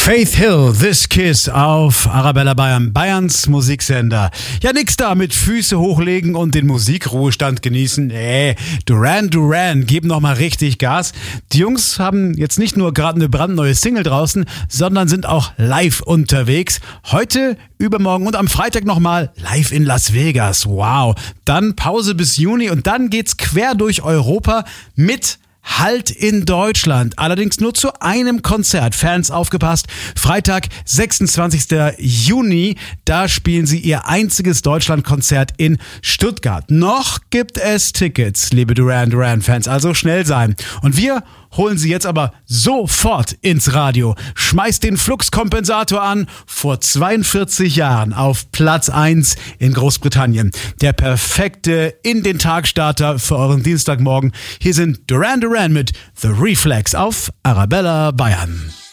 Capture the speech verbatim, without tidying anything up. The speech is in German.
Faith Hill, This Kiss auf Arabella Bayern, Bayerns Musiksender. Ja, nix da mit Füße hochlegen und den Musikruhestand genießen. Nee, Duran Duran geben nochmal richtig Gas. Die Jungs haben jetzt nicht nur gerade eine brandneue Single draußen, sondern sind auch live unterwegs. Heute, übermorgen und am Freitag nochmal live in Las Vegas. Wow. Dann Pause bis Juni und dann geht's quer durch Europa mit Halt in Deutschland, allerdings nur zu einem Konzert. Fans aufgepasst, Freitag, sechsundzwanzigsten Juni, da spielen sie ihr einziges Deutschlandkonzert in Stuttgart. Noch gibt es Tickets, liebe Duran Duran-Fans, also schnell sein. Und wir holen sie jetzt aber sofort ins Radio. Schmeißt den Fluxkompensator an, vor zweiundvierzig Jahren auf Platz eins in Großbritannien. Der perfekte in den Tagstarter für euren Dienstagmorgen. Hier sind Duran Duran mit The Reflex auf Arabella Bayern.